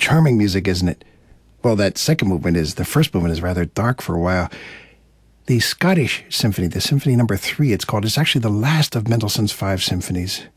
charming music, isn't it? Well, that second movement is, the first movement is rather dark for a while. The Scottish Symphony, the Symphony Number 3, it's called, is actually the last of Mendelssohn's 5 symphonies.